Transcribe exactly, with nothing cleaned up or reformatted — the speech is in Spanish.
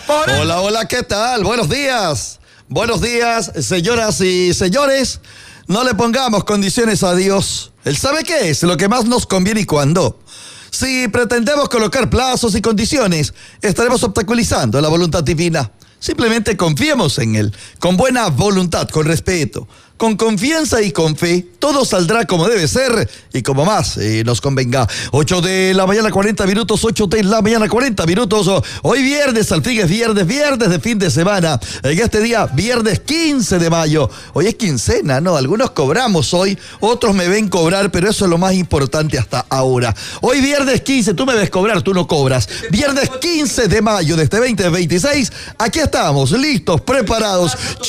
Hola, hola, ¿qué tal? Buenos días. Buenos días, señoras y señores. No le pongamos condiciones a Dios. Él sabe qué es lo que más nos conviene y cuándo. Si pretendemos colocar plazos y condiciones, estaremos obstaculizando la voluntad divina. Simplemente confiemos en Él, con buena voluntad, con respeto, con confianza y con fe. Todo saldrá como debe ser y como más eh, nos convenga. ocho de la mañana, cuarenta minutos, ocho de la mañana, cuarenta minutos. Hoy viernes, al fin es viernes, viernes de fin de semana. En este día, viernes quince de mayo. Hoy es quincena, ¿no? Algunos cobramos hoy, otros me ven cobrar, pero eso es lo más importante hasta ahora. Hoy viernes quince, tú me ves cobrar, tú no cobras. Viernes quince de mayo de este veinte veintiséis, aquí estamos, listos, preparados.